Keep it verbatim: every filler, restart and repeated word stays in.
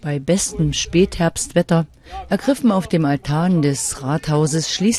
Bei bestem Spätherbstwetter ergriffen auf dem Altan des Rathauses schließlich